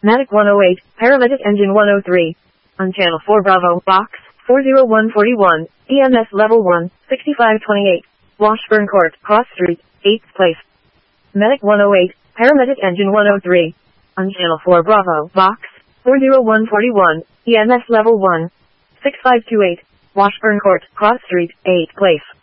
Medic 108, Paramedic Engine 103. On Channel 4 Bravo, Box 40141, EMS Level 1, 6528. Washburn Court, Cross Street, 8th Place. Medic 108, Paramedic Engine 103. On Channel 4 Bravo, Box 40141, EMS Level 1, 6528. Washburn Court, Cross Street, 8th Place.